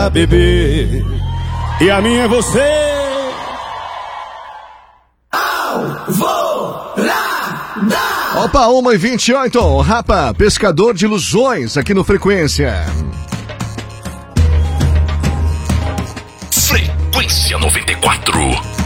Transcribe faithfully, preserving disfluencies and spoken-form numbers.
pra beber. E a minha é você. Alvorada. Opa, uma e vinte e oito, Rapa, pescador de ilusões aqui no Frequência. Frequência noventa e quatro.